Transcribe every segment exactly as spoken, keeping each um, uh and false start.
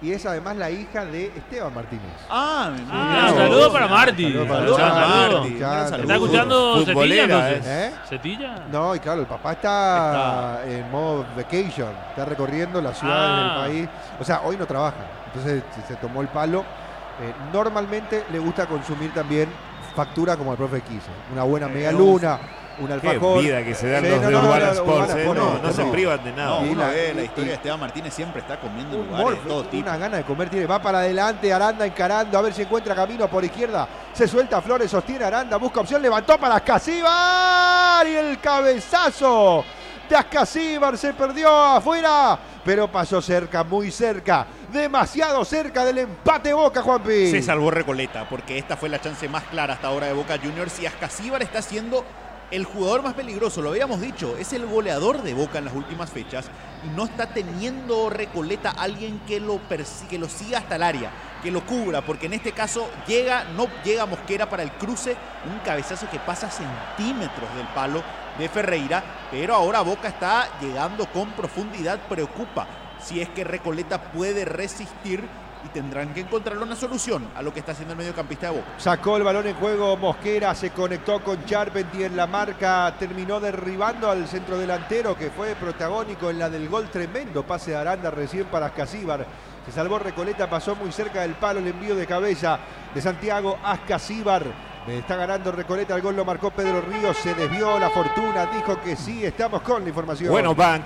y es además la hija de Esteban Martínez. Ah, sí, ah no, saludos para Marti. Saludos para saludo Marti. Marti. Saludo. ¿Está escuchando Setilla entonces? ¿Eh? ¿Setilla? No, y claro, el papá está, está en modo vacation, está recorriendo las ciudades ah. del país. O sea, hoy no trabaja, entonces se tomó el palo. Eh, normalmente le gusta consumir también factura como el profe Quise. Una buena media luna, un alfajor. Qué vida que se dan sí, los no, de no, Urbana no, no, Sports, eh, no, no, no, se no. privan de nada. No, uno la, ve la y, historia de Esteban Martínez, siempre está comiendo un lugares morfe, de todo tipo. Una gana de comer tiene, va para adelante, Aranda encarando, a ver si encuentra camino por izquierda. Se suelta Flores, sostiene Aranda, busca opción, levantó para Ascasíbar y el cabezazo de Ascasíbar se perdió afuera, pero pasó cerca, muy cerca. Demasiado cerca del empate Boca, Juanpi. Se salvó Recoleta, porque esta fue la chance más clara hasta ahora de Boca Juniors. Y Ascasíbar está siendo el jugador más peligroso, lo habíamos dicho. Es el goleador de Boca en las últimas fechas. Y no está teniendo Recoleta alguien que lo, que lo siga hasta el área, que lo cubra. Porque en este caso llega, no llega Mosquera para el cruce. Un cabezazo que pasa centímetros del palo de Ferreira. Pero ahora Boca está llegando con profundidad, preocupa. Si es que Recoleta puede resistir y tendrán que encontrarle una solución a lo que está haciendo el mediocampista de Boca. Sacó el balón en juego Mosquera, se conectó con Charpentier en la marca, terminó derribando al centrodelantero que fue protagónico en la del gol, tremendo pase de Aranda recién para Ascasíbar. Se salvó Recoleta, pasó muy cerca del palo el envío de cabeza de Santiago Ascasíbar. Me está ganando Recoleta, el gol lo marcó Pedro Ríos, se desvió la fortuna, dijo que sí, estamos con la información. Bueno, Bank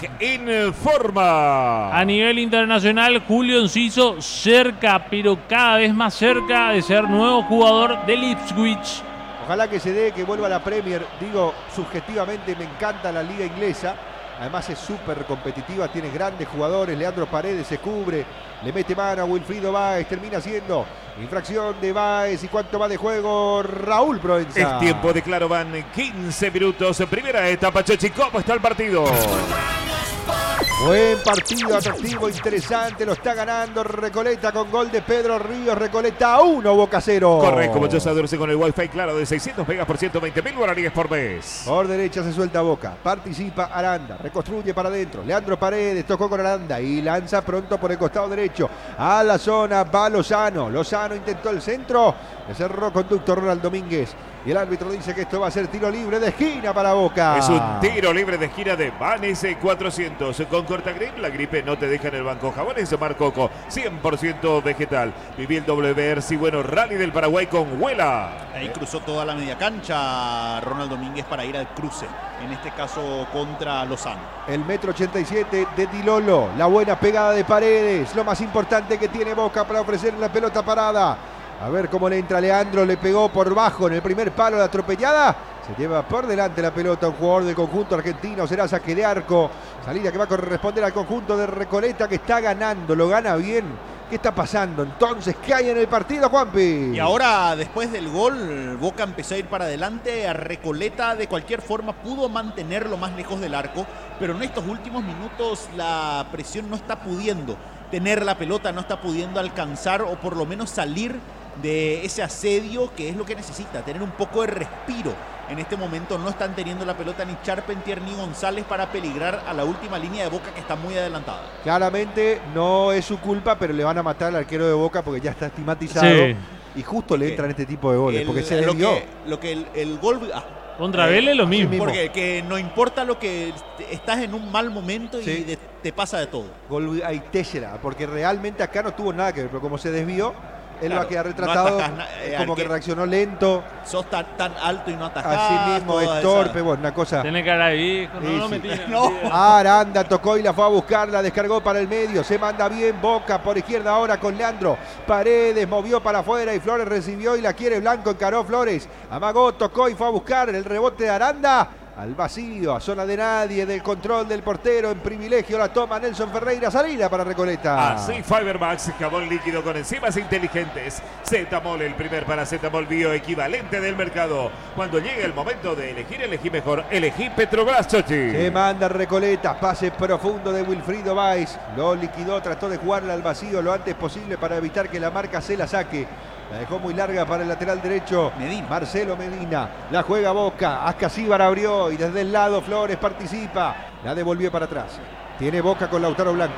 informa. A nivel internacional, Julio Enciso cerca, pero cada vez más cerca de ser nuevo jugador del Ipswich. Ojalá que se dé, que vuelva a la Premier, digo, subjetivamente me encanta la liga inglesa. Además es súper competitiva, tiene grandes jugadores. Leandro Paredes se cubre, le mete mano a Wilfrido Báez, termina siendo infracción de Báez. ¿Y cuánto va de juego Raúl Provenza? Es tiempo de claro, van quince minutos. Primera etapa, Chechi, ¿cómo está el partido? Buen partido, atractivo, interesante, lo está ganando Recoleta con gol de Pedro Ríos. Recoleta uno, Boca cero. Correcto, muchos adorce con el wifi claro de seiscientos megas por ciento veinte mil guaraníes por mes. Por derecha se suelta Boca, participa Aranda, reconstruye para adentro. Leandro Paredes tocó con Aranda y lanza pronto por el costado derecho a la zona, va Lozano. Lozano intentó el centro, le cerró conducto Ronald Domínguez. Y el árbitro dice que esto va a ser tiro libre de esquina para Boca. Es un tiro libre de esquina de Vanes cuatrocientos. Con Cortagrip, la gripe no te deja en el banco. Jabones de Marcoco, cien por ciento vegetal. Viví el W R C Bueno Rally del Paraguay con Huela. Ahí cruzó toda la media cancha Ronald Domínguez para ir al cruce. En este caso contra Lozano. El metro ochenta y siete de Dilolo. La buena pegada de Paredes. Lo más importante que tiene Boca para ofrecer la pelota parada. A ver cómo le entra Leandro, le pegó por bajo en el primer palo, la atropellada. Se lleva por delante la pelota un jugador del conjunto argentino, será saque de arco. Salida que va a corresponder al conjunto de Recoleta que está ganando, lo gana bien. ¿Qué está pasando entonces? ¿Qué hay en el partido, Juanpi? Y ahora, después del gol, Boca empezó a ir para adelante. A Recoleta, de cualquier forma, pudo mantenerlo más lejos del arco. Pero en estos últimos minutos la presión no está pudiendo tener la pelota, no está pudiendo alcanzar o por lo menos salir de ese asedio, que es lo que necesita, tener un poco de respiro. En este momento no están teniendo la pelota ni Charpentier ni González para peligrar a la última línea de Boca, que está muy adelantada. Claramente no es su culpa, pero le van a matar al arquero de Boca porque ya está estigmatizado. Sí. Y justo le entran este tipo de goles, El, porque se lo desvió. que, lo que el, el gol... Ah, Contra Vélez lo mismo. mismo. Porque que no importa lo que... Estás en un mal momento y Sí. de, te pasa de todo. Gol a Teixeira, porque realmente acá no tuvo nada que ver, pero como se desvió, él Claro, va a quedar no retratado atajás na- eh, como que arque- reaccionó lento. Sos tan, tan alto y no atajás. Así mismo es toda torpe, esa- bueno, una cosa. Tiene cara de viejo, no Sí, lo sí. metí. No. Aranda tocó y la fue a buscar, la descargó para el medio, se manda bien Boca por izquierda ahora con Leandro Paredes, movió para afuera y Flores recibió y la quiere Blanco, encaró Flores, amagó, tocó y fue a buscar el rebote de Aranda. Al vacío, a zona de nadie, del control del portero, en privilegio la toma Nelson Ferreira, salida para Recoleta. Así Fibermax, jabón líquido con enzimas inteligentes. Zetamol, el primer paracetamol bioequivalente del mercado. Cuando llegue el momento de elegir, elegí mejor. Elegí Petrobras, Chochi. Se manda Recoleta, pase profundo de Wilfrido Báez, lo liquidó, trató de jugarla al vacío lo antes posible para evitar que la marca se la saque. La dejó muy larga para el lateral derecho. Medina. Marcelo Medina. La juega Boca. Ascasíbar abrió y desde el lado Flores participa. La devolvió para atrás. Tiene Boca con Lautaro Blanco.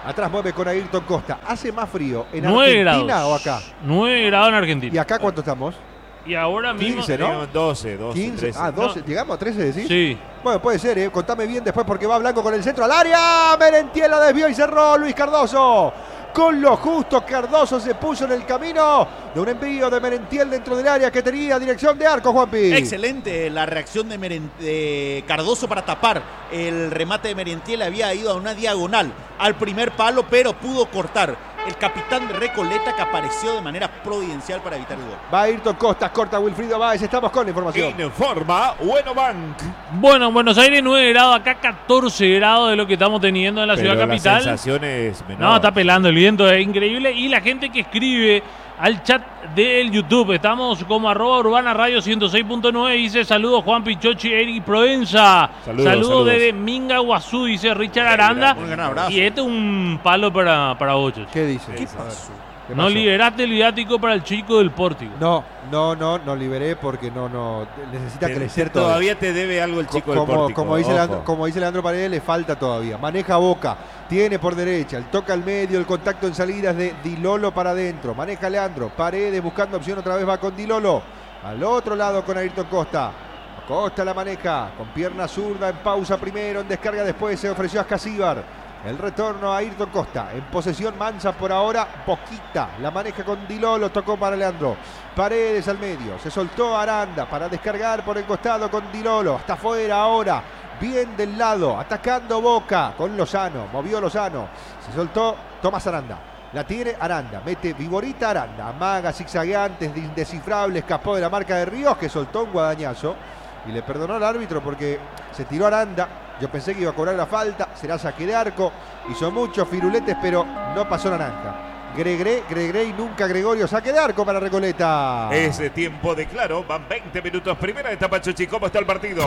Atrás mueve con Ayrton Costa. ¿Hace más frío en nueve Argentina grados. o acá? nueve grados en Argentina. ¿Y acá cuánto estamos? Y ahora mismo... quince, ¿no? Digamos doce, doce, quince. trece. Ah, doce. ¿Llegamos a trece, decís? Sí. Bueno, puede ser, ¿eh? Contame bien después porque va Blanco con el centro al área. Merentiel la desvió y cerró Luis Cardoso. Con lo justo, Cardoso se puso en el camino de un envío de Merentiel dentro del área que tenía dirección de arco, Juanpi. Excelente la reacción de, Meren- de Cardoso para tapar el remate de Merentiel. Había ido a una diagonal al primer palo, pero pudo cortar el capitán de Recoleta, que apareció de manera providencial para evitar el gol. Va Ayrton Costa, corta Wilfrido Báez. Estamos con la información. Informa Bueno Bank. Bueno, en Buenos Aires nueve grados, acá catorce grados de lo que estamos teniendo en la Pero ciudad capital. La sensación es menor. No, está pelando el viento, es increíble. Y la gente que escribe al chat del YouTube, estamos como arroba urbana radio ciento seis punto nueve, dice saludos Juan Pichochi, Eric Provenza. Saludos, Saludos, saludos. desde Minga Guazú, dice Richard Aranda. Un gran abrazo. Y este es un palo para, para vos, Chochi. ¿Qué dice? ¿Qué A ver, pasó? ¿qué No pasó? liberaste el viático para el chico del Pórtico. No, no, no, no liberé porque no, no, necesita Te- crecer te- todavía. Todavía te debe algo el chico del como, Pórtico. como, dice ojo. Leandro, como dice Leandro Paredes, le falta todavía. Maneja Boca, tiene por derecha, el toca al medio, el contacto en salidas de Di Lolo para adentro. Maneja Leandro, Paredes buscando opción, otra vez va con Di Lolo. Al otro lado con Ayrton Costa. Costa la maneja, con pierna zurda, en pausa primero, en descarga después, se ofreció a Ascasíbar. El retorno a Ayrton Costa. En posesión Mansa por ahora, poquita. La maneja con Di Lolo, tocó para Leandro. Paredes al medio. Se soltó Aranda para descargar por el costado con Di Lolo. Hasta afuera ahora. Bien del lado. Atacando Boca con Lozano. Movió Lozano. Se soltó Tomás Aranda. La tiene Aranda. Mete Viborita Aranda. Amaga zigzagueantes, indescifrable. Escapó de la marca de Ríos, que soltó un guadañazo. Y le perdonó al árbitro porque se tiró Aranda. Yo pensé que iba a cobrar la falta, será saque de arco, hizo muchos firuletes, pero no pasó naranja. Gregré, Gregré y nunca Gregorio, saque de arco para Recoleta. Ese tiempo de claro, van veinte minutos. Primera etapa, Chochi, ¿cómo está el partido?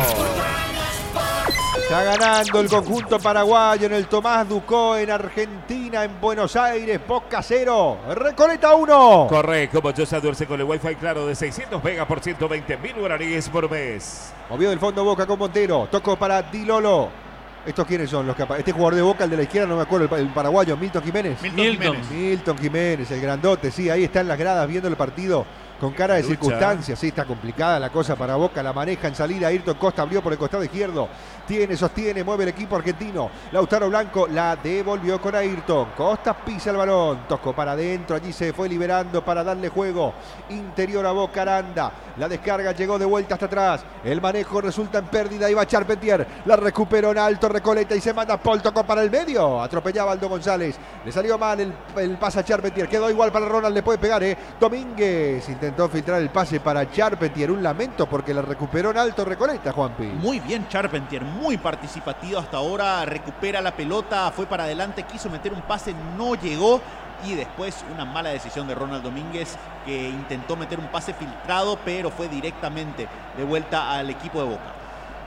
Está ganando el conjunto paraguayo en el Tomás Ducó en Argentina, en Buenos Aires, Boca cero, Recoleta uno. Corre, como yo se adorce con el Wi-Fi claro de seiscientos megas por ciento veinte mil guaraníes por mes. Movió del fondo Boca con Montero, tocó para Di Lolo. ¿Estos quiénes son los que apa- Este jugador de Boca, el de la izquierda, no me acuerdo, el, pa- el paraguayo, Milton Jiménez. Milton, Milton. Jiménez. Milton Jiménez, el grandote, sí, ahí está en las gradas viendo el partido con cara de Lucha. circunstancias. Sí, está complicada la cosa para Boca, la maneja en salida. Ayrton Costa abrió por el costado izquierdo. Tiene, sostiene, mueve el equipo argentino. Lautaro Blanco la devolvió con Ayrton. Costa pisa el balón, tocó para adentro, allí se fue liberando para darle juego. Interior a Boca, Aranda. La descarga llegó de vuelta hasta atrás. El manejo resulta en pérdida. Iba Charpentier, la recuperó en alto Recoleta y se manda Paul, tocó para el medio. Atropellaba Aldo González. Le salió mal el, el pase a Charpentier. Quedó igual para Ronald, le puede pegar, ¿eh? Domínguez intentó filtrar el pase para Charpentier. Un lamento porque la recuperó en alto Recoleta, Juanpi. Muy bien Charpentier, muy participativo hasta ahora, recupera la pelota, fue para adelante, quiso meter un pase, no llegó. Y después una mala decisión de Ronald Domínguez, que intentó meter un pase filtrado, pero fue directamente de vuelta al equipo de Boca.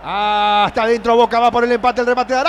Hasta adentro Boca, va por el empate, el remate de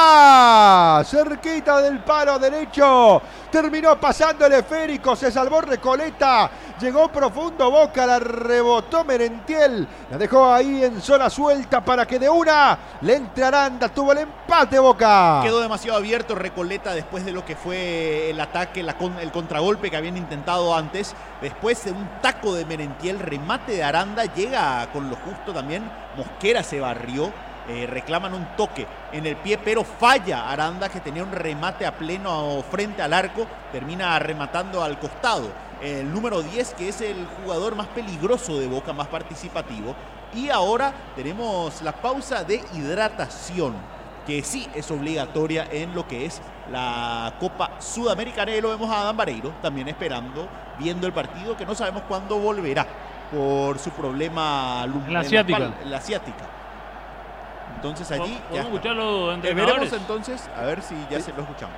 Aranda. Cerquita del palo derecho. Terminó pasando el esférico, se salvó Recoleta. Llegó profundo Boca, la rebotó Merentiel. La dejó ahí en zona suelta para que de una le entre Aranda. Tuvo el empate Boca. Quedó demasiado abierto Recoleta después de lo que fue el ataque, la con- el contragolpe que habían intentado antes. Después de un taco de Merentiel, remate de Aranda, llega con lo justo también. Mosquera se barrió, eh, reclaman un toque en el pie, pero falla Aranda, que tenía un remate a pleno frente al arco, termina rematando al costado. El número diez, que es el jugador más peligroso de Boca, más participativo. Y ahora tenemos la pausa de hidratación, que sí es obligatoria en lo que es la Copa Sudamericana. Y lo vemos a Adán Vareiro también esperando, viendo el partido, que no sabemos cuándo volverá por su problema lum- En la en asiática. espalda, en la asiática. Entonces allí ya Podemos está. escucharlo Eh, entrenadores. veremos entonces, a ver si ya se lo escuchamos.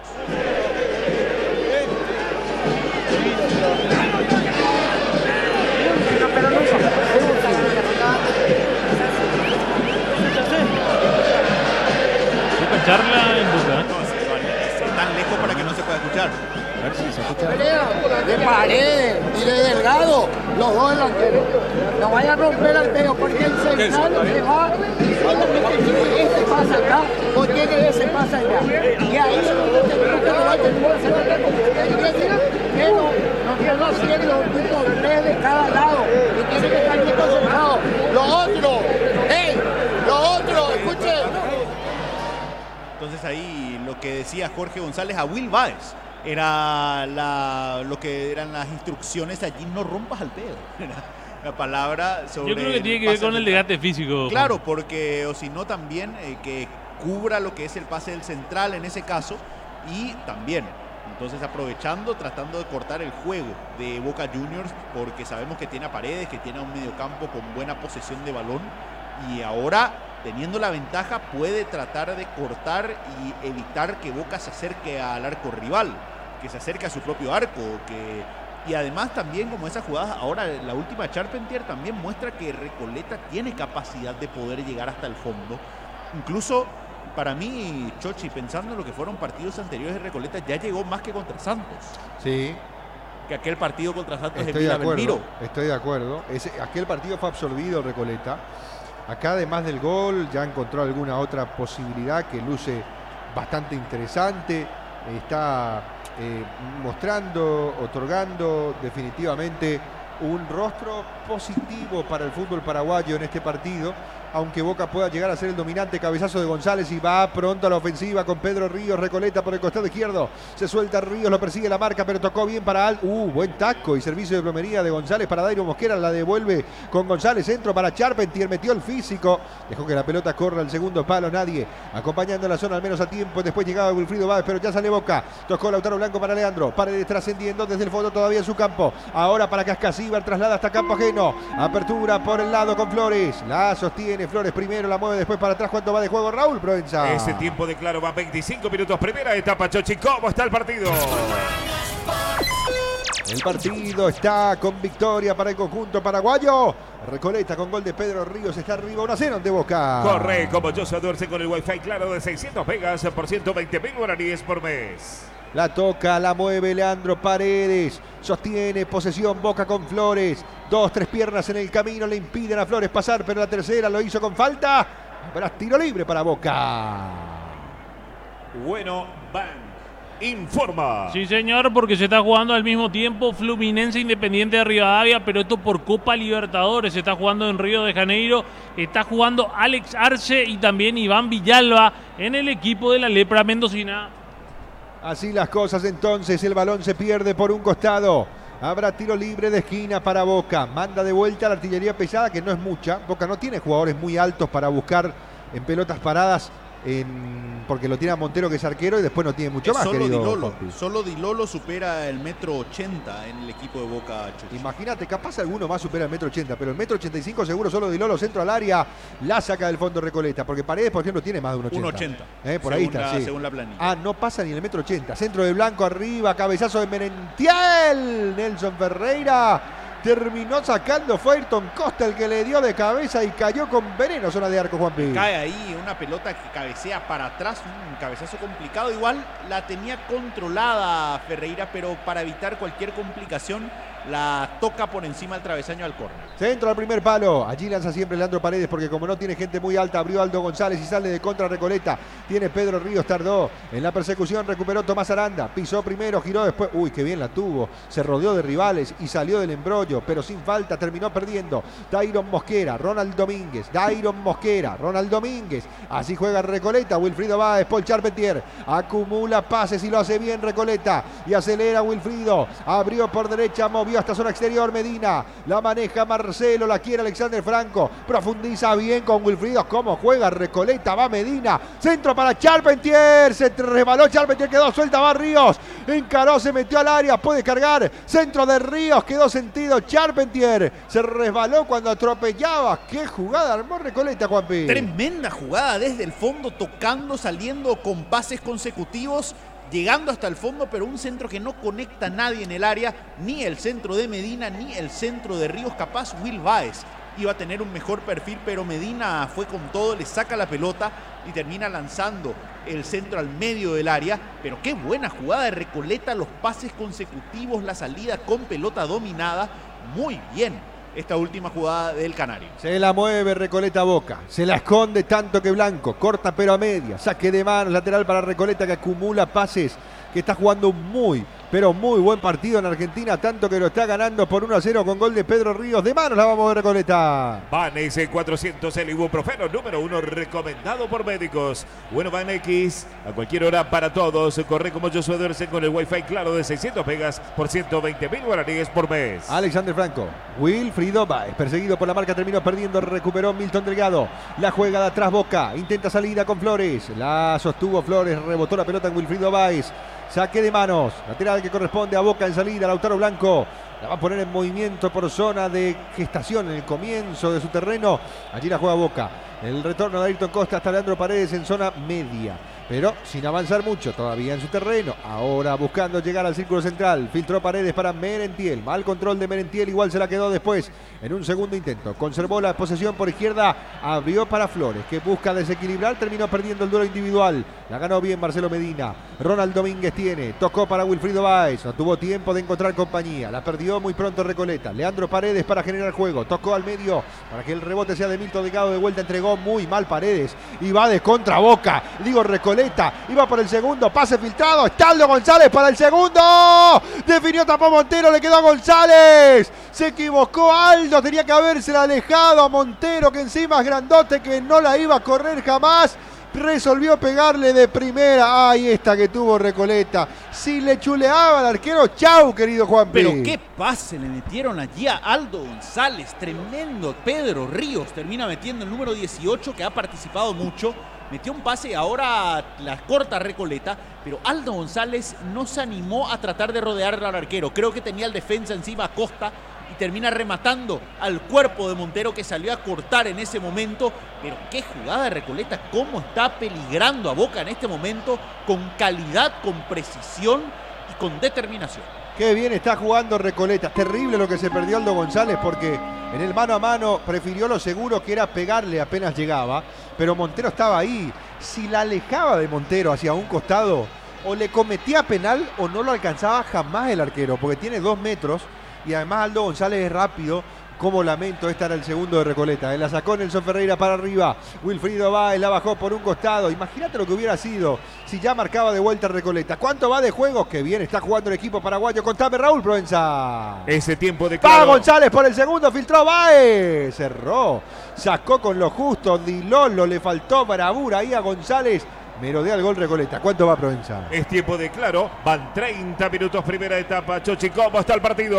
Poca charla en Boca. No, sí, vale, es tan lejos para que no se pueda escuchar. Sí, Pelea de Paredes y de Delgado, los dos delanteros. No vaya a romper al medio porque el central se va, solamente tiene este pasa acá o tiene ese pasa allá. Y ahí no tenemos que robar, tenemos que hacer otra cosa. Pero nos quedó haciendo un tipo tres de cada lado y tiene que estar bien concentrado. Lo otro, ¡hey! Lo otro, escuchen. Entonces ahí lo que decía Jorge González a Will Báez era la, lo que eran las instrucciones allí, no rompas al pedo. La palabra sobre... Yo creo que tiene que ver con el desgaste físico. Claro, porque o si no también eh, que cubra lo que es el pase del central en ese caso y también, entonces aprovechando, tratando de cortar el juego de Boca Juniors porque sabemos que tiene a Paredes, que tiene a un mediocampo con buena posesión de balón y ahora teniendo la ventaja puede tratar de cortar y evitar que Boca se acerque al arco rival, que se acerque a su propio arco, que... Y además también como esas jugadas, ahora la última Charpentier también muestra que Recoleta tiene capacidad de poder llegar hasta el fondo. Incluso para mí, Chochi, pensando en lo que fueron partidos anteriores de Recoleta, ya llegó más que contra Santos. Sí. Que aquel partido contra Santos Estoy en de Vila Belmiro. acuerdo, estoy de acuerdo. Ese, aquel partido fue absorbido Recoleta. Acá además del gol ya encontró alguna otra posibilidad que luce bastante interesante. Está eh, mostrando, otorgando definitivamente un rostro positivo para el fútbol paraguayo en este partido, aunque Boca pueda llegar a ser el dominante. Cabezazo de González y va pronto a la ofensiva con Pedro Ríos. Recoleta por el costado izquierdo, se suelta Ríos, lo persigue la marca, pero tocó bien para Al. Uh, buen taco y servicio de plomería de González para Dairo Mosquera, la devuelve con González, centro para Charpentier, metió el físico, dejó que la pelota corra al segundo palo, nadie acompañando la zona al menos a tiempo. Después llegaba Wilfrido Báez, pero ya sale Boca, tocó Lautaro Blanco para Leandro, Paredes trascendiendo desde el fondo todavía en su campo, ahora para Cascasíbar, traslada hasta campo ajeno, apertura por el lado con Flores, la sostiene Flores primero, la mueve después para atrás. ¿Cuánto va de juego Raúl Provenza? Ese tiempo de claro va veinticinco minutos, primera etapa, Chochi. ¿Cómo está el partido? El partido está con victoria para el conjunto paraguayo. Recoleta con gol de Pedro Ríos está arriba uno a cero ante Boca. Corre como yo Duerce con el Wi-Fi claro de seiscientos megas por ciento veinte mil guaraníes por mes. La toca, la mueve Leandro Paredes. Sostiene posesión Boca con Flores. Dos, tres piernas en el camino le impiden a Flores pasar, pero la tercera lo hizo con falta. Habrá tiro libre para Boca. Bueno, Bank informa. Sí, señor, porque se está jugando al mismo tiempo Fluminense Independiente de Rivadavia, pero esto por Copa Libertadores. Se está jugando en Río de Janeiro. Está jugando Alex Arce y también Iván Villalba en el equipo de la Lepra Mendocina. Así las cosas entonces, el balón se pierde por un costado. Habrá tiro libre de esquina para Boca. Manda de vuelta la artillería pesada, que no es mucha. Boca no tiene jugadores muy altos para buscar en pelotas paradas, en, porque lo tiene a Montero, que es arquero, y después no tiene mucho Es más, solo querido Dilolo. Juanpi. Solo Dilolo supera el metro ochenta en el equipo de Boca. Chuchi. Imagínate, capaz alguno más supera el metro ochenta, pero el metro ochenta y cinco seguro solo Dilolo, centro al área, la saca del fondo Recoleta, porque Paredes, por ejemplo, tiene más de un ochenta. un ochenta. Eh, por ahí está, la, sí. Según la planilla. Ah, no pasa ni el metro ochenta. Centro de Blanco arriba, cabezazo de Merentiel. Nelson Ferreira terminó sacando, fue Ayrton Costa el que le dio de cabeza y cayó con veneno, zona de arco, Juanpi. Cae ahí una pelota que cabecea para atrás, un cabezazo complicado. Igual la tenía controlada Ferreira, pero para evitar cualquier complicación la toca por encima del travesaño al córner. Centro al primer palo. Allí lanza siempre Leandro Paredes, porque como no tiene gente muy alta, abrió Aldo González y sale de contra Recoleta. Tiene Pedro Ríos, tardó en la persecución, recuperó Tomás Aranda, pisó primero, giró después. Uy, qué bien la tuvo. Se rodeó de rivales y salió del embrollo, pero sin falta terminó perdiendo. Dairon Mosquera, Ronald Domínguez, Dairon Mosquera, Ronald Domínguez. Así juega Recoleta. Wilfrido Báez, Paul Charpentier. Acumula pases y lo hace bien Recoleta. Y acelera Wilfrido. Abrió por derecha, movió hasta zona exterior Medina, la maneja Marcelo, la quiere Alexander Franco, profundiza bien con Wilfrido. Cómo juega Recoleta, va Medina, centro para Charpentier, se resbaló Charpentier, quedó suelta, va Ríos, encaró, se metió al área, puede cargar, centro de Ríos, quedó sentido Charpentier, se resbaló cuando atropellaba. Qué jugada armó Recoleta, Juanpi. Tremenda jugada desde el fondo, tocando, saliendo con pases consecutivos, llegando hasta el fondo, pero un centro que no conecta a nadie en el área, ni el centro de Medina, ni el centro de Ríos. Capaz Will Báez iba a tener un mejor perfil, pero Medina fue con todo, le saca la pelota y termina lanzando el centro al medio del área. Pero qué buena jugada de Recoleta, los pases consecutivos, la salida con pelota dominada. Muy bien esta última jugada del Canario. Se la mueve Recoleta Boca, se la esconde tanto que Blanco, corta pero a media, saque de manos, lateral para Recoleta que acumula pases, que está jugando muy, pero muy buen partido en Argentina, tanto que lo está ganando por uno a cero con gol de Pedro Ríos. De manos la vamos a ver Recoleta. Banex cuatrocientos, el ibuprofeno número uno recomendado por médicos. Bueno, Banex, a cualquier hora para todos. Corre como Josué Dersen con el Wi-Fi claro de seiscientos megas por ciento veinte mil guaraníes por mes. Alexander Franco, Wilfrido Báez, perseguido por la marca, terminó perdiendo, recuperó Milton Delgado. La juega de atrás Boca, intenta salida con Flores. La sostuvo Flores, rebotó la pelota en Wilfrido Báez. Saque de manos, lateral que corresponde a Boca en salida, Lautaro Blanco. La va a poner en movimiento por zona de gestación en el comienzo de su terreno. Allí la juega Boca. El retorno de Ayrton Costa hasta Leandro Paredes en zona media, pero sin avanzar mucho todavía en su terreno. Ahora buscando llegar al círculo central. Filtró Paredes para Merentiel. Mal control de Merentiel, igual se la quedó después en un segundo intento. Conservó la posesión por izquierda. Abrió para Flores, que busca desequilibrar. Terminó perdiendo el duelo individual. La ganó bien Marcelo Medina. Ronald Domínguez tiene. Tocó para Wilfrido Báez. No tuvo tiempo de encontrar compañía. La perdió muy pronto Recoleta. Leandro Paredes para generar juego. Tocó al medio para que el rebote sea de Milton Delgado. De vuelta entregó muy mal Paredes. Y va de contra Boca. Digo Recoleta. Iba por el segundo. Pase filtrado. Está Aldo González para el segundo. Definió, tapó Montero. Le quedó a González. Se equivocó Aldo. Tenía que haberse alejado a Montero, que encima es grandote, que no la iba a correr jamás. Resolvió pegarle de primera. Ahí está que tuvo Recoleta. Si le chuleaba al arquero, chau, querido Juanpi. Pero qué pase le metieron allí a Aldo González. Tremendo. Pedro Ríos termina metiendo el número dieciocho, que ha participado mucho. Metió un pase y ahora la corta Recoleta. Pero Aldo González no se animó a tratar de rodear al arquero. Creo que tenía el defensa encima, Costa. Y termina rematando al cuerpo de Montero, que salió a cortar en ese momento. Pero qué jugada de Recoleta, cómo está peligrando a Boca en este momento, con calidad, con precisión y con determinación. Qué bien está jugando Recoleta. Terrible lo que se perdió Aldo González, porque en el mano a mano prefirió lo seguro, que era pegarle apenas llegaba. Pero Montero estaba ahí. Si la alejaba de Montero hacia un costado, o le cometía penal o no lo alcanzaba jamás el arquero, porque tiene dos metros. Y además Aldo González es rápido. Como lamento, esta era el segundo de Recoleta. La sacó Nelson Ferreira para arriba. Wilfrido Báez la bajó por un costado. Imagínate lo que hubiera sido si ya marcaba de vuelta Recoleta. ¿Cuánto va de juego? Qué bien está jugando el equipo paraguayo. Contame, Raúl Provenza. Ese tiempo de Va claro. González por el segundo. Filtró Báez. Cerró. Sacó con lo justo. Dilolo. Le faltó bravura ahí a González. Merodea el gol Recoleta. ¿Cuánto va Provenza? Es tiempo de claro. Van treinta minutos primera etapa. Chochi, ¿cómo está el partido?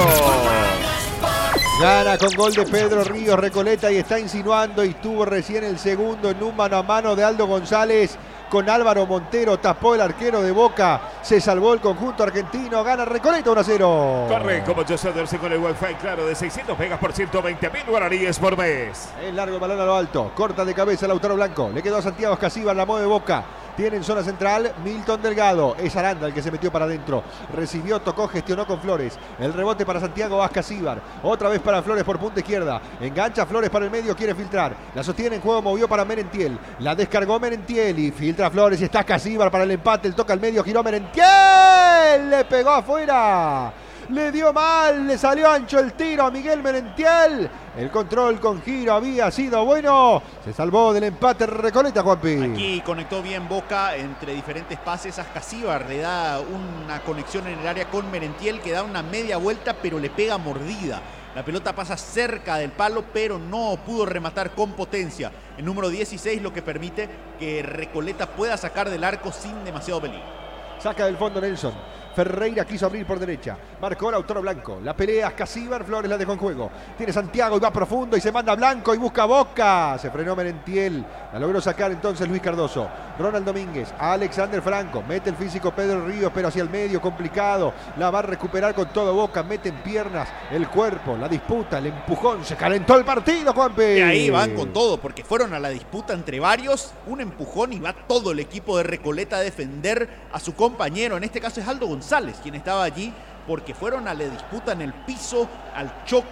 Gana con gol de Pedro Ríos Recoleta y está insinuando, y tuvo recién el segundo en un mano a mano de Aldo González con Álvaro Montero. Tapó el arquero de Boca. Se salvó el conjunto argentino. Gana Recoleta uno a cero. Corre como José Derse con el Wi-Fi claro de seiscientos megas por ciento veinte mil guaraníes por mes. El largo balón a lo alto. Corta de cabeza Lautaro Blanco. Le quedó a Santiago Escasíbar. La mueve Boca. Tiene en zona central Milton Delgado. Es Aranda el que se metió para adentro. Recibió, tocó, gestionó con Flores. El rebote para Santiago Ascasíbar. Otra vez para Flores por punta izquierda. Engancha Flores para el medio, quiere filtrar. La sostiene en juego, movió para Merentiel. La descargó Merentiel y filtra Flores y está Ascasíbar para el empate. El toca al medio, giró Merentiel. Le pegó afuera. Le dio mal, le salió ancho el tiro a Miguel Merentiel. El control con giro había sido bueno. Se salvó del empate Recoleta, Juanpi. Aquí conectó bien Boca entre diferentes pases. Ascasíbar le da una conexión en el área con Merentiel, que da una media vuelta, pero le pega mordida. La pelota pasa cerca del palo, pero no pudo rematar con potencia. El número dieciséis, lo que permite que Recoleta pueda sacar del arco sin demasiado peligro. Saca del fondo Nelson. Ferreira quiso abrir por derecha. Marcó Lautaro Blanco. La pelea Ascasíbar. Flores la dejó en juego. Tiene Santiago y va profundo y se manda Blanco y busca Boca. Se frenó Merentiel. La logró sacar entonces Luis Cardoso. Ronald Domínguez. Alexander Franco. Mete el físico Pedro Ríos, pero hacia el medio complicado. La va a recuperar con todo Boca. Mete en piernas el cuerpo. La disputa, el empujón. Se calentó el partido, Juanpi. Y ahí van con todo, porque fueron a la disputa entre varios. Un empujón y va todo el equipo de Recoleta a defender a su compañero. En este caso es Aldo González quien estaba allí, porque fueron a la disputa en el piso, al choque,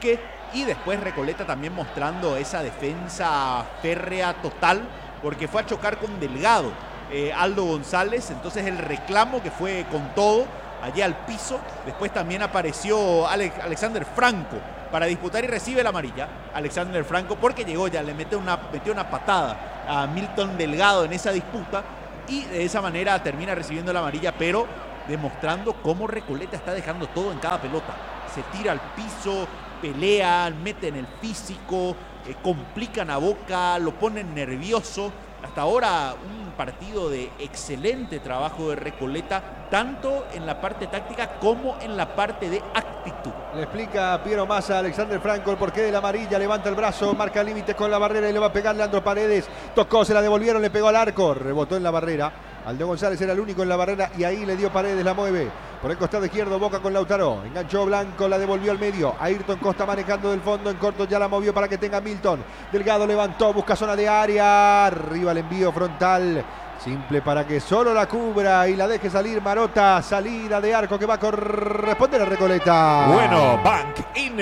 Y después Recoleta también mostrando esa defensa férrea total, porque fue a chocar con Delgado, eh, Aldo González. Entonces el reclamo que fue con todo, allí al piso. Después también apareció Alex, Alexander Franco para disputar y recibe la amarilla. Alexander Franco, porque llegó ya, le metió una, metió una patada a Milton Delgado en esa disputa. Y de esa manera termina recibiendo la amarilla, pero demostrando cómo Recoleta está dejando todo en cada pelota. Se tira al piso, pelean, meten el físico, eh, complican a Boca, lo ponen nervioso. Hasta ahora un partido de excelente trabajo de Recoleta, tanto en la parte táctica como en la parte de actitud. Le explica Piero Massa a Alexander Franco el porqué de la amarilla. Levanta el brazo, marca límites con la barrera y le va a pegar Leandro Paredes. Tocó, se la devolvieron, le pegó al arco, rebotó en la barrera. Aldo González era el único en la barrera y ahí le dio Paredes, la mueve. Por el costado izquierdo, Boca con Lautaro. Enganchó Blanco, la devolvió al medio. Ayrton Costa manejando del fondo, en corto ya la movió para que tenga Milton. Delgado levantó, busca zona de área. Arriba el envío frontal. Simple para que solo la cubra y la deje salir Marota. Salida de arco que va a corresponder a Recoleta. Bueno, Bank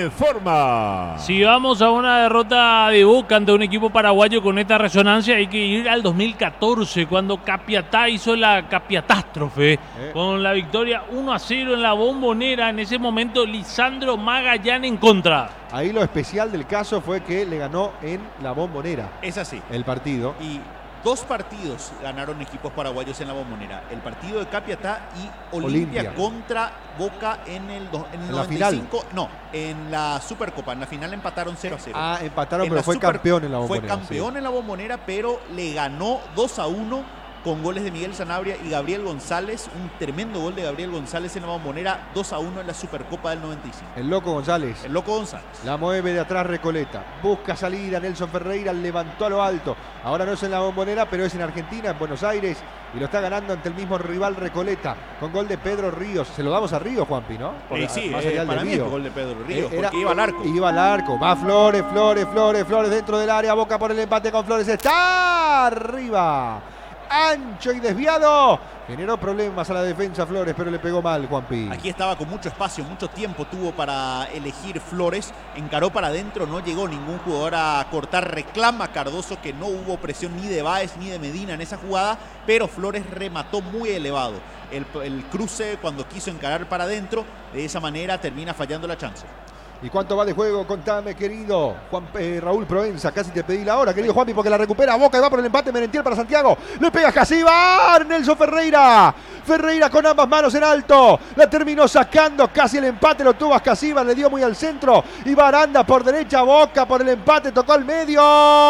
informa. Si vamos a una derrota de Boca ante un equipo paraguayo con esta resonancia, hay que ir al dos mil catorce, cuando Capiatá hizo la capiatástrofe eh. con la victoria uno a cero en la Bombonera. En ese momento, Lisandro Magallán en contra. Ahí lo especial del caso fue que le ganó en la Bombonera. Es así. El partido. Y dos partidos ganaron equipos paraguayos en la Bombonera. El partido de Capiatá y Olimpia, Olimpia. contra Boca en el, do, en el ¿En noventa y cinco. La final? No, en la Supercopa. En la final empataron cero a cero. Ah, empataron, en pero fue Super, campeón en la Bombonera. Fue campeón sí. en la Bombonera, pero le ganó dos a uno con goles de Miguel Sanabria y Gabriel González. Un tremendo gol de Gabriel González en la Bombonera. dos a uno en la Supercopa del noventa y cinco. El Loco González. El Loco González. La mueve de atrás Recoleta. Busca salida. Nelson Ferreira levantó a lo alto. Ahora no es en la Bombonera, pero es en Argentina, en Buenos Aires. Y lo está ganando ante el mismo rival Recoleta. Con gol de Pedro Ríos. Se lo damos a Ríos, Juanpi, ¿no? Por, eh, sí, eh, para mí fue gol de Pedro Ríos. Era, porque iba al arco. Iba al arco. Va Flores, Flores, Flores, Flores dentro del área. Boca por el empate con Flores. Está arriba. Ancho y desviado. Generó problemas a la defensa Flores, pero le pegó mal, Juanpi. Aquí estaba con mucho espacio, mucho tiempo tuvo para elegir Flores. Encaró para adentro, no llegó ningún jugador a cortar. Reclama Cardoso que no hubo presión ni de Báez ni de Medina en esa jugada, pero Flores remató muy elevado. El, el cruce cuando quiso encarar para adentro, de esa manera termina fallando la chance. ¿Y cuánto va de juego? Contame, querido Juan, eh, Raúl Provenza. Casi te pedí la hora, querido Juanpi, porque la recupera Boca y va por el empate. Merentiel para Santiago. Le pega Casíbar. Nelson Ferreira. Ferreira con ambas manos en alto. La terminó sacando. Casi el empate lo tuvo a Casíbar. Le dio muy al centro. Y va Aranda por derecha. Boca por el empate. Tocó al medio.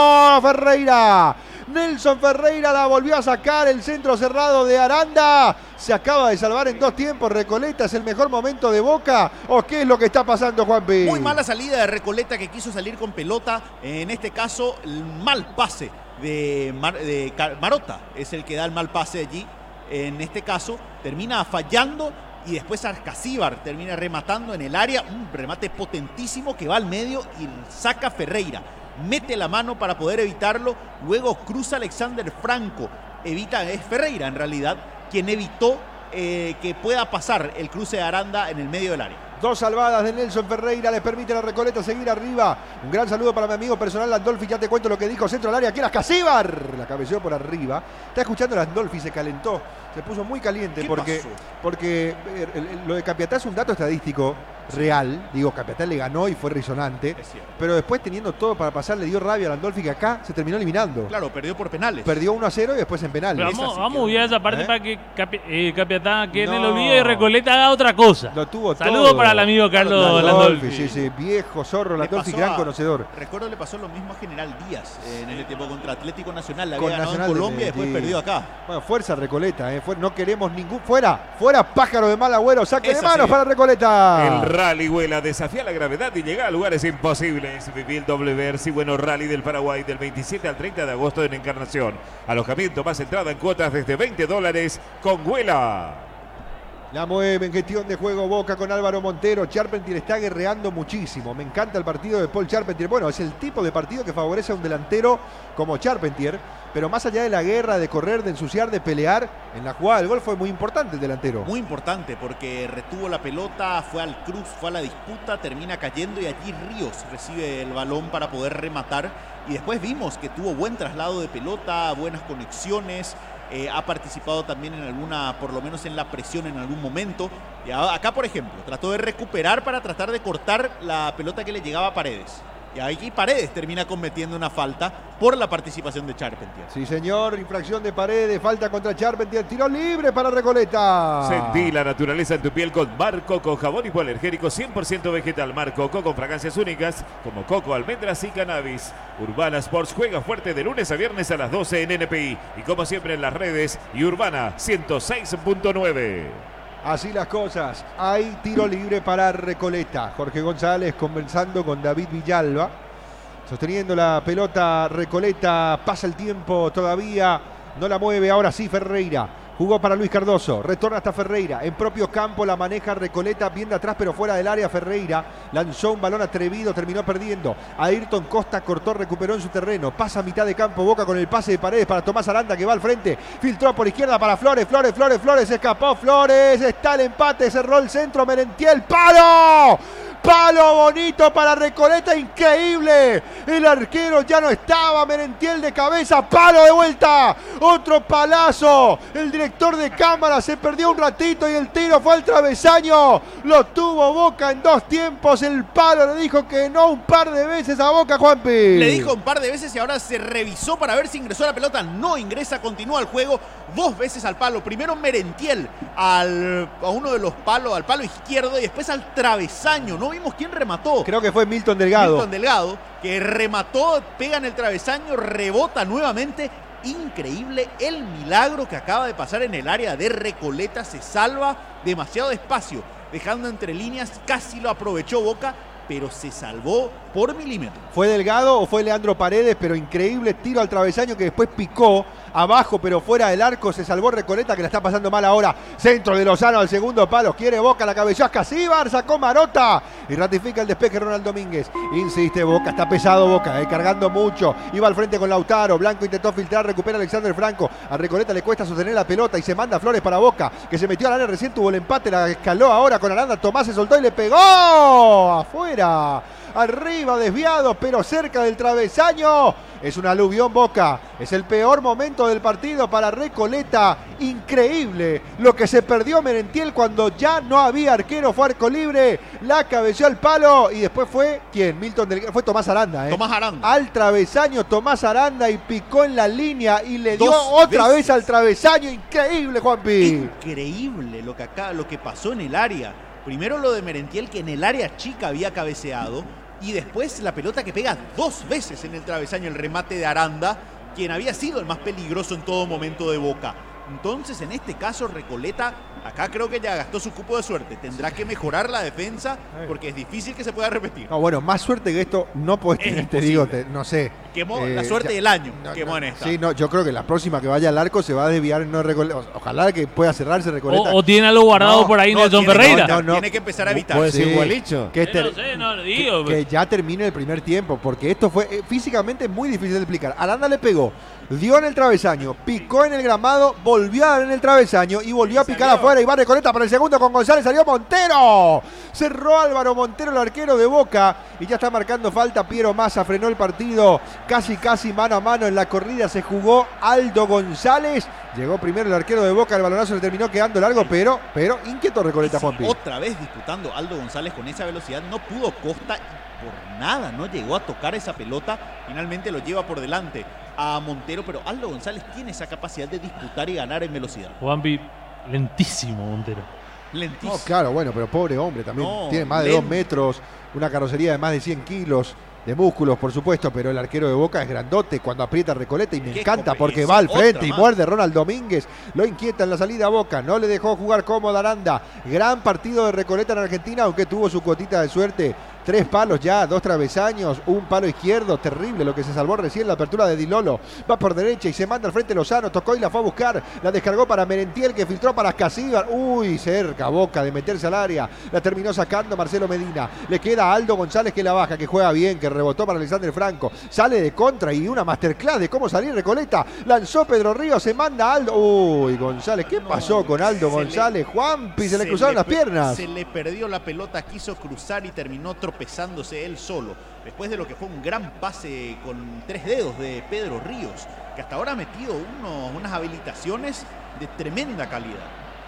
Ferreira. Nelson Ferreira la volvió a sacar. El centro cerrado de Aranda. Se acaba de salvar en dos tiempos. Recoleta, ¿es el mejor momento de Boca? ¿O qué es lo que está pasando, Juanpi? Muy mala salida de Recoleta, que quiso salir con pelota. En este caso, el mal pase de, Mar, de Marota es el que da el mal pase allí. En este caso, termina fallando. Y después Arcasíbar termina rematando en el área. Un remate potentísimo que va al medio y saca Ferreira. Mete la mano para poder evitarlo. Luego cruza Alexander Franco. Evita, es Ferreira en realidad, quien evitó eh, que pueda pasar el cruce de Aranda en el medio del área. Dos salvadas de Nelson Ferreira le permiten a Recoleta seguir arriba. Un gran saludo para mi amigo personal Landolfi. Ya te cuento lo que dijo centro del área. Aquí era Casíbar. La cabeceó por arriba. Está escuchando Landolfi, se calentó. Se puso muy caliente porque, porque el, el, lo de Capiatá es un dato estadístico real. Digo, Capiatá le ganó y fue risonante. Pero después, teniendo todo para pasar, le dio rabia a Landolfi, que acá se terminó eliminando. Claro, perdió por penales. Perdió uno a cero y después en penales. Pero vamos, vamos a obviar esa parte ¿Eh? para que Capi, eh, Capiatá quede no. en el olvido y Recoleta haga otra cosa. Lo tuvo Saludos para el amigo Carlos Landolfi. Landolfi. Sí, sí, viejo zorro Landolfi, gran a, conocedor. Recuerdo le pasó lo mismo a General Díaz eh, en el tiempo contra Atlético Nacional. La había ganado en Colombia y después sí. perdió acá. Bueno, fuerza Recoleta. Eh. No queremos ningún... Fuera, fuera pájaro de mal agüero. Saque Esa de manos sí. para Recoleta. El rally vuela, desafía la gravedad y llega a lugares imposibles. Viví el W R C Bueno Rally del Paraguay del veintisiete al treinta de agosto en Encarnación. Alojamiento más entrada en cuotas desde veinte dólares con Vuela. La mueve en gestión de juego Boca con Álvaro Montero. Charpentier está guerreando muchísimo. Me encanta el partido de Paul Charpentier. Bueno, es el tipo de partido que favorece a un delantero como Charpentier. Pero más allá de la guerra, de correr, de ensuciar, de pelear, en la jugada del gol fue muy importante el delantero. Muy importante porque retuvo la pelota, fue al cruz, fue a la disputa, termina cayendo y allí Ríos recibe el balón para poder rematar. Y después vimos que tuvo buen traslado de pelota, buenas conexiones. Eh, ha participado también en alguna, por lo menos en la presión en algún momento. Y acá, por ejemplo, trató de recuperar para tratar de cortar la pelota que le llegaba a Paredes. Y aquí Paredes termina cometiendo una falta por la participación de Charpentier. Sí, señor, infracción de Paredes, falta contra Charpentier, tiro libre para Recoleta. Sentí la naturaleza en tu piel con Mar Coco, jabón hipoalergénico cien por ciento vegetal. Mar Coco con fragancias únicas como coco, almendras y cannabis. Urbana Sports juega fuerte de lunes a viernes a las doce en N P I. Y como siempre en las redes, y Urbana ciento seis punto nueve. Así las cosas, hay tiro libre para Recoleta. Jorge González conversando con David Villalba. Sosteniendo la pelota Recoleta, pasa el tiempo todavía, no la mueve, ahora sí Ferreira. Jugó para Luis Cardoso, retorna hasta Ferreira, en propio campo la maneja Recoleta, bien de atrás pero fuera del área Ferreira, lanzó un balón atrevido, terminó perdiendo, Ayrton Costa cortó, recuperó en su terreno, pasa a mitad de campo Boca con el pase de Paredes para Tomás Aranda que va al frente, filtró por izquierda para Flores, Flores, Flores, Flores, escapó Flores, está el empate, cerró el centro, Merentiel, ¡palo! Palo bonito para Recoleta, increíble. El arquero ya no estaba, Merentiel de cabeza, palo de vuelta. Otro palazo. El director de cámara se perdió un ratito y el tiro fue al travesaño. Lo tuvo Boca en dos tiempos. El palo le dijo que no un par de veces a Boca, Juanpi. Le dijo un par de veces y ahora se revisó para ver si ingresó la pelota. No ingresa, continúa el juego. Dos veces al palo. Primero Merentiel al, a uno de los palos, al palo izquierdo y después al travesaño. No vimos quién remató. Creo que fue Milton Delgado. Milton Delgado, que remató, pega en el travesaño, rebota nuevamente. Increíble el milagro que acaba de pasar en el área de Recoleta. Se salva demasiado espacio, dejando entre líneas, casi lo aprovechó Boca, pero se salvó por milímetro. ¿Fue Delgado o fue Leandro Paredes? Pero increíble tiro al travesaño que después picó abajo, pero fuera del arco. Se salvó Recoleta, que la está pasando mal ahora. Centro de Lozano al segundo palo. Quiere Boca, la cabeceó a Casíbar, sacó Marota y ratifica el despeje Ronald Domínguez. Insiste Boca, está pesado Boca, eh, cargando mucho. Iba al frente con Lautaro. Blanco intentó filtrar, recupera Alexander Franco. A Recoleta le cuesta sostener la pelota y se manda Flores para Boca, que se metió al área recién, tuvo el empate, la escaló ahora con Aranda. Tomás se soltó y le pegó afuera. Arriba, desviado, pero cerca del travesaño. Es un aluvión Boca. Es el peor momento del partido para Recoleta. Increíble lo que se perdió Merentiel cuando ya no había arquero. Fue arco libre. La cabeció al palo. Y después fue, ¿quién? Milton Delgado. Fue Tomás Aranda, ¿eh? Tomás Aranda. Al travesaño Tomás Aranda y picó en la línea y le dio Dos otra veces. vez al travesaño. Increíble, Juanpi. Increíble lo que acá, lo que pasó en el área. Primero lo de Merentiel, que en el área chica había cabeceado. Y después la pelota que pega dos veces en el travesaño, el remate de Aranda, quien había sido el más peligroso en todo momento de Boca. Entonces, en este caso, Recoleta, acá creo que ya gastó su cupo de suerte. Tendrá que mejorar la defensa porque es difícil que se pueda repetir. No, bueno, más suerte que esto no podés Es tener, te imposible. digo, te- no sé. Quemó Eh, la suerte ya- del año, no, quemó no, en esta. Sí, no, yo creo que la próxima que vaya al arco se va a desviar en no Recoleta. Ojalá que pueda cerrarse Recoleta. O, o tiene algo guardado No, por ahí No, Nelson tiene que Ferreira. evitar, No, no. Tiene que empezar a evitar. Puede ser Sí, igualicho. que, Eh, ter- no sé, no digo. que ya termine el primer tiempo, porque esto fue eh, físicamente muy difícil de explicar. Aranda le pegó, dio en el travesaño, picó en el gramado, volvió a dar en el travesaño y volvió a picar afuera. Y va Recoleta para el segundo con González, salió Montero. Cerró Álvaro Montero, el arquero de Boca, y ya está marcando falta. Piero Massa frenó el partido, casi casi mano a mano en la corrida se jugó Aldo González. Llegó primero el arquero de Boca, el balonazo le terminó quedando largo, pero, pero inquieto Recoleta, Sí, Juanpi. otra vez disputando Aldo González con esa velocidad. No pudo Costa y por nada no llegó a tocar esa pelota. Finalmente lo lleva por delante a Montero, pero Aldo González tiene esa capacidad de disputar y ganar en velocidad. Juanpi, lentísimo Montero. Lentísimo. No, claro, bueno, pero pobre hombre también. No, Tiene más de lento. dos metros, una carrocería de más de cien kilos, de músculos, por supuesto, pero el arquero de Boca es grandote cuando aprieta Recoleta y me Qué encanta porque competencia, va al otra frente y más. muerde Ronald Domínguez. Lo inquieta en la salida a Boca, no le dejó jugar cómodo a Aranda. Gran partido de Recoleta en Argentina, aunque tuvo su cuotita de suerte Tres palos ya, dos travesaños, un palo izquierdo, terrible lo que se salvó recién la apertura de Di Lolo. Va por derecha y se manda al frente Lozano, tocó y la fue a buscar, la descargó para Merentiel que filtró para Casíbar. Uy, cerca Boca de meterse al área, la terminó sacando Marcelo Medina. Le queda a Aldo González que la baja, que juega bien, que rebotó para Alexander Franco. Sale de contra y una masterclass de cómo salir Recoleta. Lanzó Pedro Ríos, se manda a Aldo. Uy, González, ¿qué No, pasó con Aldo González? le, Juanpi, se, se le le cruzaron le, las piernas. Se le perdió la pelota, quiso cruzar y terminó tropezándose él solo. Después de lo que fue un gran pase con tres dedos de Pedro Ríos, que hasta ahora ha metido unos, unas habilitaciones de tremenda calidad.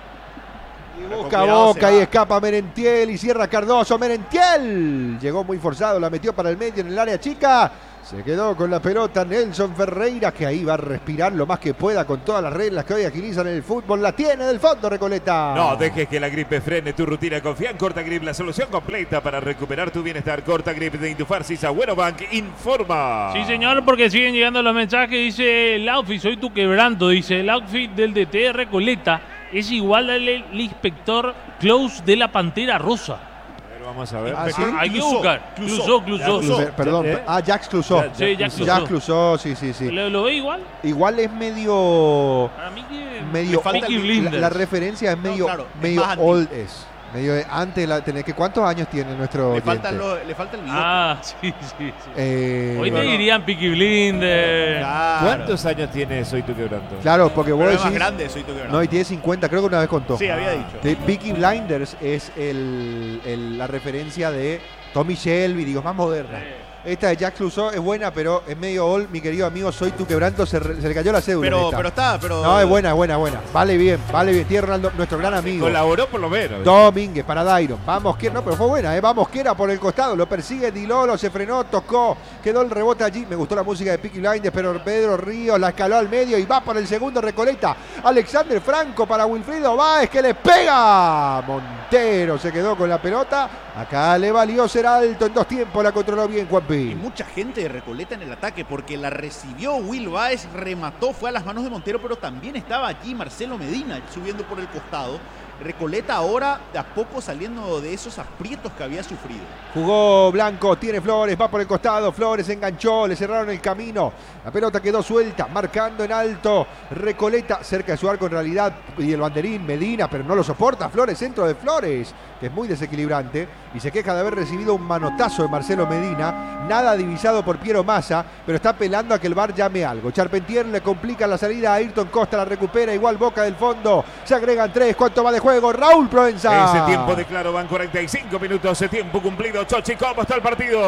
Y busca Boca y escapa Merentiel y cierra Cardoso. Merentiel llegó muy forzado, la metió para el medio en el área chica. Se quedó con la pelota Nelson Ferreira, que ahí va a respirar lo más que pueda con todas las reglas que hoy agilizan el fútbol. La tiene del fondo Recoleta. No dejes que la gripe frene tu rutina. Confía en Cortagrip, la solución completa para recuperar tu bienestar. Cortagrip de Intufarsis, Agüero Bank informa. Sí, señor, porque siguen llegando los mensajes. Dice el outfit, soy tu quebranto. Dice el outfit del D T de Recoleta es igual al del inspector Klaus de la Pantera Rosa. Vamos a ver. ¿Ah, sí? Hay que buscar. Clusó, Clusó. Clusó. Perdón. ¿Eh? Ah, Jacques Clusó. Sí, Jacques Clusó. Jacques Clusó, sí, sí, sí. ¿Lo, ¿Lo ve igual? Igual es medio... Para mí que... medio Le falta Peaky el- Blinders. la, la referencia es medio, No, claro, es medio más antiguo. old es. Medio de antes de la tener que ¿cuántos años tiene nuestro Le falta, oyente? lo- le falta el bigote. Ah, sí, sí, sí. Eh, Hoy te bueno. dirían Peaky Blinders. Claro. ¿Cuántos años tiene Soy tu quebranto? Claro, porque vos Pero es más decís... grande, soy tu quebranto. No, y tiene cincuenta, creo que una vez contó. Sí, había dicho. De Peaky Blinders es el, el- la referencia de Tommy Shelby, digo, más moderna. Esta de Jacques Clouseau es buena, pero es medio old, mi querido amigo, soy tu quebranto, se, re- se le cayó la cédula. en Pero, esta. pero está, pero. No, es buena, es buena, es buena. Vale bien, vale bien. Tiene Ronaldo, nuestro gran amigo. Colaboró por lo menos. Domínguez para Dairon. Vamos, que no, pero fue buena, ¿eh? Vamos, que era por el costado. Lo persigue Di Lolo, se frenó, tocó. Quedó el rebote allí. Me gustó la música de Peaky Blinders, pero Pedro Ríos la escaló al medio y va por el segundo Recoleta. Alexander Franco para Wilfrido Báez, que le pega. Montero se quedó con la pelota. Acá le valió ser alto en dos tiempos. La controló bien Y Juanpi. mucha gente de Recoleta en el ataque porque la recibió Will Báez, remató, fue a las manos de Montero, pero también estaba allí Marcelo Medina subiendo por el costado. Recoleta ahora de a poco saliendo de esos aprietos que había sufrido. Jugó Blanco, tiene Flores, va por el costado, Flores enganchó, le cerraron el camino, la pelota quedó suelta, marcando en alto, Recoleta cerca de su arco en realidad, y el banderín Medina, pero no lo soporta, Flores, centro de Flores, que es muy desequilibrante, y se queja de haber recibido un manotazo de Marcelo Medina, nada divisado por Piero Massa, pero está apelando a que el V A R llame algo. Charpentier le complica la salida a Ayrton Costa, la recupera, igual Boca del fondo, se agregan tres, ¿cuánto va de juego? Raúl Provenza. Ese tiempo de claro van cuarenta y cinco minutos, ese tiempo cumplido. Chochi, ¿cómo está el partido?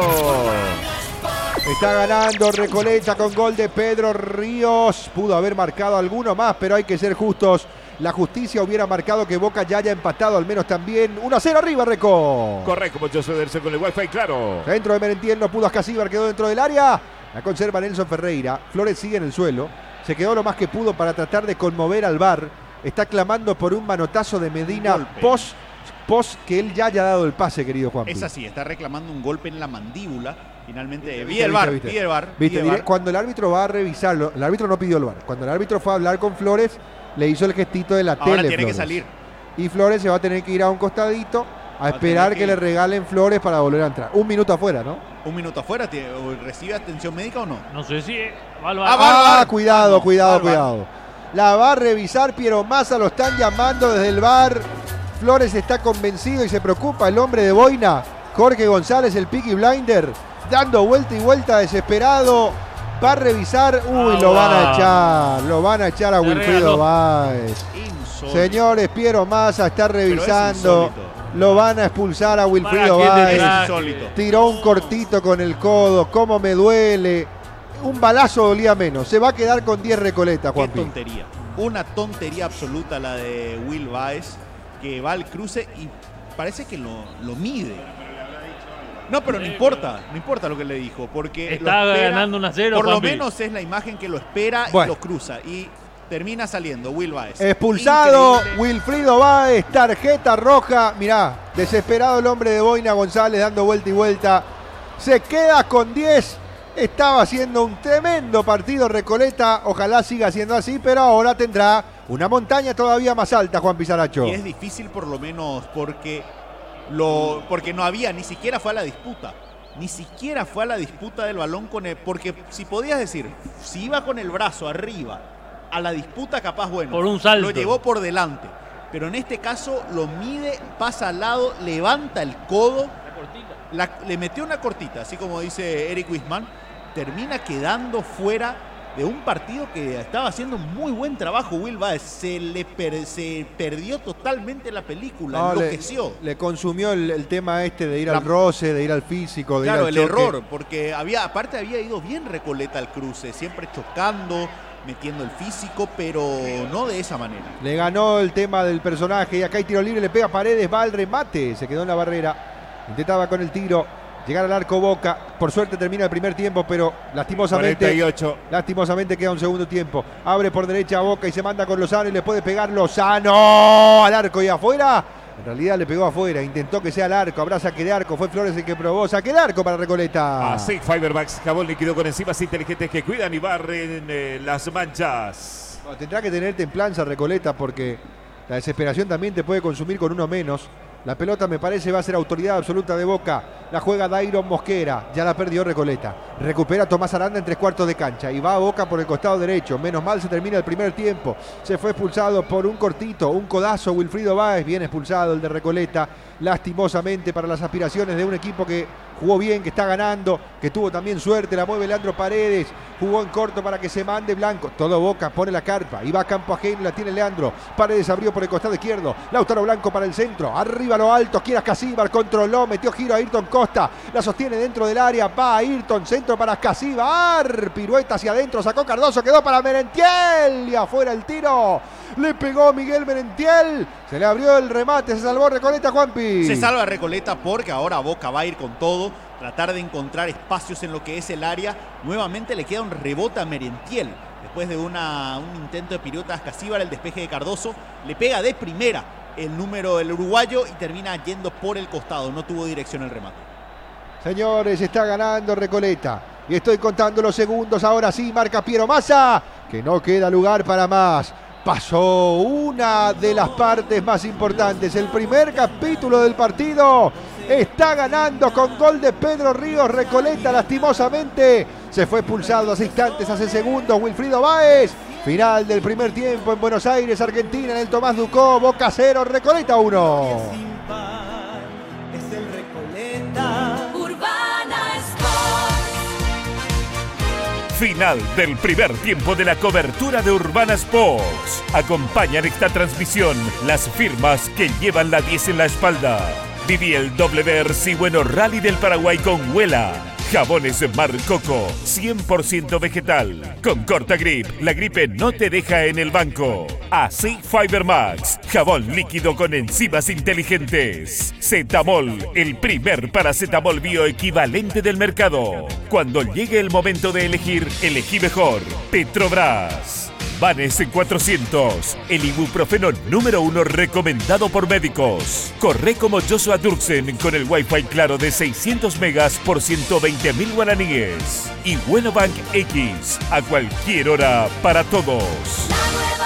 Está ganando Recoleta con gol de Pedro Ríos. Pudo haber marcado alguno más, pero hay que ser justos. La justicia hubiera marcado que Boca ya haya empatado, al menos también. uno a cero arriba, Reco. Corre como yo cederse con el wifi, claro. Dentro de Merentiel no pudo Ascasíbar, quedó dentro del área. La conserva Nelson Ferreira. Flores sigue en el suelo. Se quedó lo más que pudo para tratar de conmover al V A R. Está clamando por un manotazo de Medina Golpe. post, post que él ya haya dado el pase, querido Juan. Es así, está reclamando un golpe en la mandíbula. Finalmente, Viste, vi el viste, V A R, viste. vi el V A R. Viste, vi el diré, V A R. cuando el árbitro va a revisarlo, el árbitro no pidió el V A R. Cuando el árbitro fue a hablar con Flores, le hizo el gestito de la Ahora tele. tiene que Flores. salir. Y Flores se va a tener que ir a un costadito a a esperar tener que, que le ir. regalen Flores para volver a entrar. Un minuto afuera, ¿no? Un minuto afuera, tiene- o ¿recibe atención médica o no? No sé si... va al Ah, bar. va. Ah, VAR. cuidado, Ah, no, cuidado, va al VAR. cuidado. La va a revisar Piero Massa, lo están llamando desde el V A R. Flores está convencido y se preocupa el hombre de Boina. Jorge González, el Peaky Blinder, dando vuelta y vuelta desesperado. Va a revisar. Uy, Ah, lo van a va. echar. Lo van a echar a Se Wilfrido regaló. Báez. Insólito. Señores, Piero Massa está revisando. insólito. Lo van a expulsar a Wilfrido ¿Para qué te Báez. traje? Insólito. Tiró un cortito con el codo. Cómo me duele. Un balazo dolía menos. Se va a quedar con diez Recoleta, Qué Juanpi. tontería. Una tontería absoluta la de Will Báez, que va al cruce y parece que lo, lo mide. No, pero no importa, no importa lo que le dijo, porque lo Está espera, ganando uno a cero, por lo Juanpi. menos es la imagen que lo espera Bueno. y lo cruza y termina saliendo Will Báez. Expulsado Increíble. Wilfrido Báez, tarjeta roja. Mirá, desesperado el hombre de Boina González dando vuelta y vuelta. Se queda con diez. Estaba haciendo un tremendo partido Recoleta. Ojalá siga siendo así, pero ahora tendrá una montaña todavía más alta, Juan Pizarracho. Y es difícil por lo menos porque Lo, porque no había, ni siquiera fue a la disputa. Ni siquiera fue a la disputa del balón con el, porque si podías decir, si iba con el brazo arriba a la disputa, capaz, bueno, por un salto. Lo llevó por delante. Pero en este caso lo mide, pasa al lado, levanta el codo, la, le metió una cortita, así como dice Eric Wisman, termina quedando fuera de un partido que estaba haciendo muy buen trabajo Will Baez. Se le per, se perdió totalmente la película, no, enloqueció. Le, le consumió el, el tema este de ir la, al roce, de ir al físico, de claro, ir al el choque. error, porque había, aparte había ido bien Recoleta al cruce, siempre chocando, metiendo el físico, pero no de esa manera. Le ganó el tema del personaje y acá hay tiro libre, le pega Paredes, va al remate, se quedó en la barrera, intentaba con el tiro llegar al arco Boca, por suerte termina el primer tiempo, pero lastimosamente cuarenta y ocho. Lastimosamente queda un segundo tiempo. Abre por derecha a Boca y se manda con Lozano y le puede pegar Lozano al arco y afuera. En realidad le pegó afuera, intentó que sea al arco, habrá saque de arco, fue Flores el que probó, saque de arco para Recoleta. Así Fibermax, jabón líquido con enzimas inteligentes que cuidan y barren eh, las manchas. Bueno, tendrá que tener templanza Recoleta porque la desesperación también te puede consumir con uno menos. La pelota me parece va a ser autoridad absoluta de Boca. La juega Dairon Mosquera. Ya la perdió Recoleta. Recupera Tomás Aranda en tres cuartos de cancha. Y va a Boca por el costado derecho. Menos mal se termina el primer tiempo. Se fue expulsado por un cortito, un codazo. Wilfrido Báez. Bien expulsado el de Recoleta. Lastimosamente para las aspiraciones de un equipo que jugó bien, que está ganando, que tuvo también suerte. La mueve Leandro Paredes. Jugó en corto para que se mande Blanco. Todo Boca pone la carpa. Y va a campo ajeno. La tiene Leandro. Paredes abrió por el costado izquierdo. Lautaro Blanco para el centro. Arriba a lo alto. Quiere Casíbar. Controló. Metió giro a Ayrton Costa. La sostiene dentro del área. Va a Ayrton. Centro para Casíbar. Pirueta hacia adentro. Sacó Cardoso. Quedó para Merentiel. Y afuera el tiro. Le pegó Miguel Merentiel. Se le abrió el remate. Se salvó Recoleta, Juanpi. Se salva Recoleta porque ahora Boca va a ir con todo. Tratar de encontrar espacios en lo que es el área. Nuevamente le queda un rebote a Merentiel. Después de una, un intento de pirueta a Casíbar, el despeje de Cardoso. Le pega de primera el número del uruguayo y termina yendo por el costado. No tuvo dirección el remate. Señores, está ganando Recoleta. Y estoy contando los segundos. Ahora sí, marca Piero Massa. Que no queda lugar para más. Pasó una de las partes más importantes. El primer capítulo del partido. Está ganando con gol de Pedro Ríos. Recoleta lastimosamente se fue expulsado hace instantes, hace segundos. Wilfrido Báez. Final del primer tiempo en Buenos Aires, Argentina, en el Tomás Ducó. Boca cero, Recoleta uno. Final del primer tiempo de la cobertura de Urbana Sports. Acompañan esta transmisión las firmas que llevan la diez en la espalda. Viví el W R C Bueno Rally del Paraguay con Huela. Jabones Mar Coco, cien por ciento vegetal. Con Corta Grip, la gripe no te deja en el banco. Así Fibermax, jabón líquido con enzimas inteligentes. Cetamol, el primer paracetamol bioequivalente del mercado. Cuando llegue el momento de elegir, elegí mejor. Petrobras. Vanes cuatrocientos, el ibuprofeno número uno recomendado por médicos. Corre como Joshua Durksen con el Wi-Fi claro de seiscientos megas por ciento veinte mil guaraníes. Y Buenobank X, a cualquier hora para todos.